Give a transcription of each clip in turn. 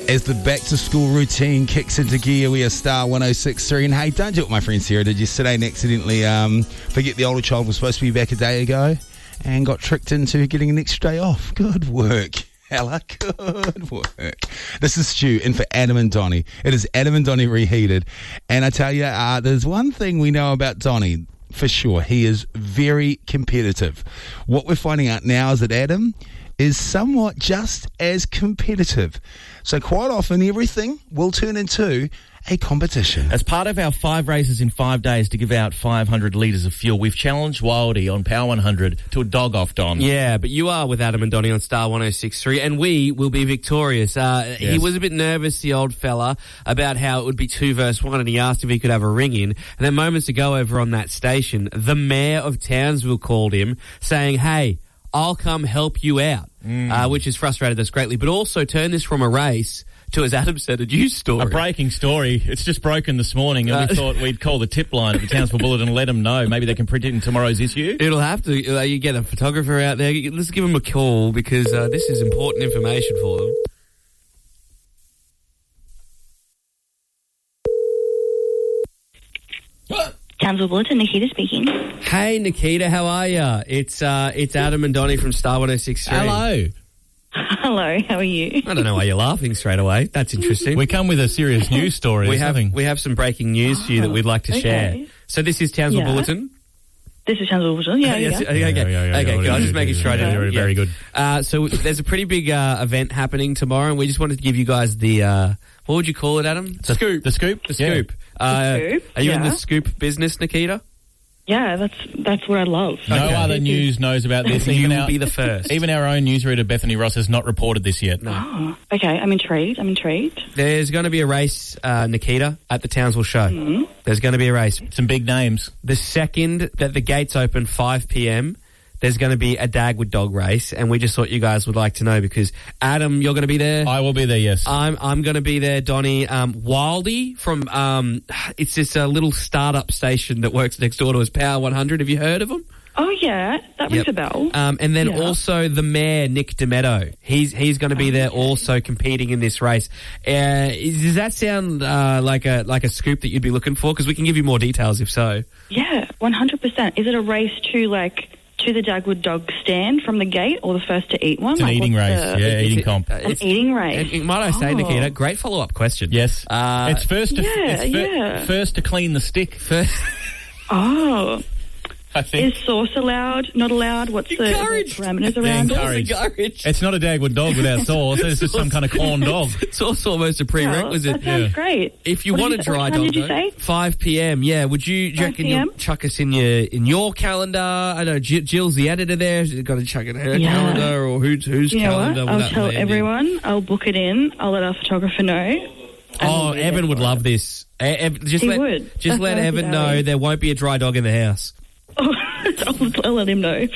As the back-to-school routine kicks into gear, we are Star 106.3. And hey, don't do what my friend Sarah did yesterday and accidentally forget the older child was supposed to be back a day ago and got tricked into getting an extra day off. Good work, Ella. Good work. This is Stu in for Adam and Donnie. It is Adam and Donnie Reheated. And I tell you, there's one thing we know about Donnie for sure. He is very competitive. What we're finding out now is that Adam is somewhat just as competitive. So quite often everything will turn into a competition. As part of our 5 races in 5 days to give out 500 litres of fuel, we've challenged Wildy on Power 100 to a dog-off, Don. Yeah, but you are with Adam and Donnie on Star 106.3, and we will be victorious. Yes. He was a bit nervous, the old fella, about how it would be 2 versus 1, and he asked if he could have a ring in. And then moments ago over on that station, the mayor of Townsville called him saying, hey, I'll come help you out, which has frustrated us greatly, but also turn this from a race to, as Adam said, a news story. A breaking story. It's just broken this morning, and we thought we'd call the tip line at the Townsville Bulletin and let them know. Maybe they can print it in tomorrow's issue. It'll have to. You get a photographer out there. Let's give them a call because this is important information for them. Townsville Bulletin, Nikita speaking. Hey, Nikita, how are you? It's Adam and Donnie from Star 106.3. Hello. Hello, how are you? I don't know why you're laughing straight away. That's interesting. We come with a serious news story. We have some breaking news for you that we'd like to share. So this is Townsville Bulletin. This is Townsville Bulletin, Okay, good. I'm just making sure I did it. Very good. So there's a pretty big event happening tomorrow, and we just wanted to give you guys the, what would you call it, Adam? The scoop. The scoop. The scoop. Are you in the scoop business, Nikita? Yeah, that's what I love. No other news knows about this. You will be the first. Even our own newsreader, Bethany Ross, has not reported this yet. No. Oh, okay, I'm intrigued. There's going to be a race, Nikita, at the Townsville show. Mm-hmm. There's going to be a race. Some big names. The second that the gates open, 5 p.m, there's going to be a Dagwood dog race, and we just thought you guys would like to know because, Adam, you're going to be there. I will be there, yes. I'm going to be there, Donnie. Wildy from, it's this little startup station that works next door to us, Power 100. Have you heard of them? Oh, yeah, that rings a bell. And then also the mayor, Nick Demetto. He's going to be there also competing in this race. Does that sound like a scoop that you'd be looking for? Because we can give you more details if so. Yeah, 100%. Is it a race to the Dagwood dog stand from the gate, or the first to eat one? It's an eating race. Eating comp. An eating race. And might I say, Nikita, great follow-up question. Yes. It's first to clean the stick. Oh. I think. Is sauce allowed? Not allowed? What's the parameters around it? It's not a Dagwood dog without sauce. It's just some kind of corn dog. Sauce almost a prerequisite. That sounds great. If you want a dry dog, did you say? 5 p.m. Yeah, would you reckon you'll chuck us in your calendar? I know Jill's the editor there. She's got to chuck it in her calendar, or whose calendar? I'll tell everyone. I'll book it in. I'll let our photographer know. Oh, Evan would love this. Just let Evan know there won't be a dry dog in the house. Oh, I'll let him know.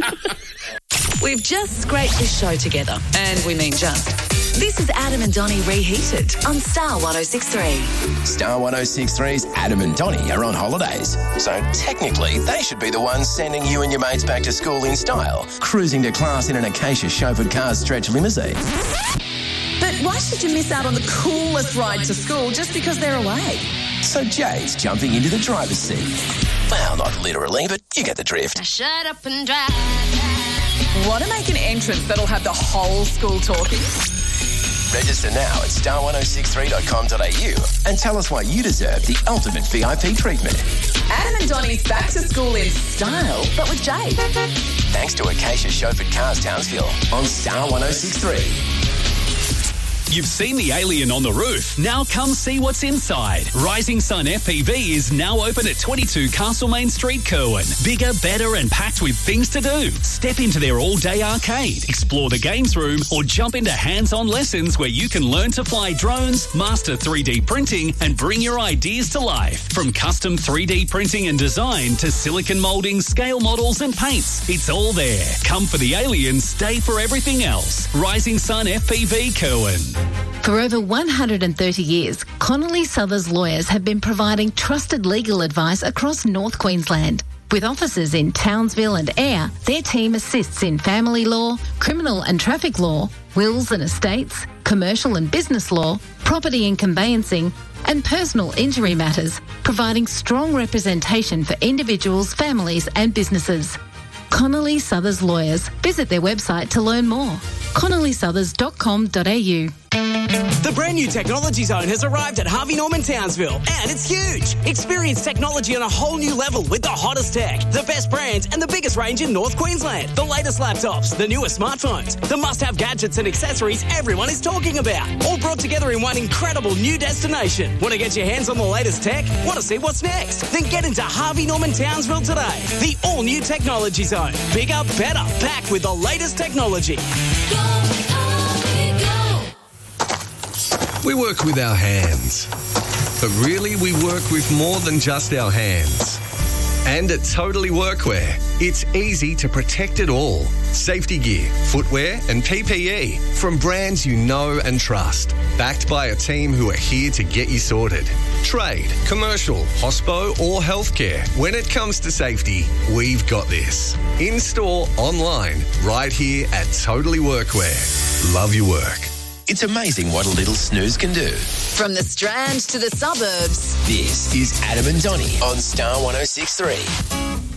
We've just scraped this show together, and we mean just. This is Adam and Donnie Reheated on Star 106.3. Star 106.3's Adam and Donnie are on holidays, so technically they should be the ones sending you and your mates back to school in style, cruising to class in an Acacia chauffeured cars stretch limousine. But why should you miss out on the coolest ride to school just because they're away? So Jay's jumping into the driver's seat. Well, not literally, but you get the drift. Now shut up and drive. Want to make an entrance that'll have the whole school talking? Register now at star1063.com.au and tell us why you deserve the ultimate VIP treatment. Adam and Donnie's back to school in style, but with Jay. Thanks to Acacia chauffeured cars Townsville on Star 106.3. You've seen the alien on the roof. Now come see what's inside. Rising Sun FPV is now open at 22 Castlemaine Street, Kerwin. Bigger, better and packed with things to do. Step into their all-day arcade, explore the games room or jump into hands-on lessons where you can learn to fly drones, master 3D printing and bring your ideas to life. From custom 3D printing and design to silicon moulding, scale models and paints. It's all there. Come for the alien, stay for everything else. Rising Sun FPV, Kerwin. For over 130 years, Connolly Southers lawyers have been providing trusted legal advice across North Queensland. With offices in Townsville and Ayr, their team assists in family law, criminal and traffic law, wills and estates, commercial and business law, property and conveyancing, and personal injury matters, providing strong representation for individuals, families and businesses. Connolly Southers Lawyers. Visit their website to learn more. connollysothers.com.au. The brand new Technology Zone has arrived at Harvey Norman Townsville, and it's huge. Experience technology on a whole new level with the hottest tech, the best brands, and the biggest range in North Queensland. The latest laptops, the newest smartphones, the must-have gadgets and accessories everyone is talking about, all brought together in one incredible new destination. Want to get your hands on the latest tech? Want to see what's next? Then get into Harvey Norman Townsville today. The all-new Technology Zone. Bigger, better, packed with the latest technology. We work with our hands, but really we work with more than just our hands. And at Totally Workwear, it's easy to protect it all. Safety gear, footwear and PPE from brands you know and trust. Backed by a team who are here to get you sorted. Trade, commercial, hospo or healthcare. When it comes to safety, we've got this. In-store, online, right here at Totally Workwear. Love your work. It's amazing what a little snooze can do. From the Strand to the suburbs. This is Adam and Donnie on Star 106.3.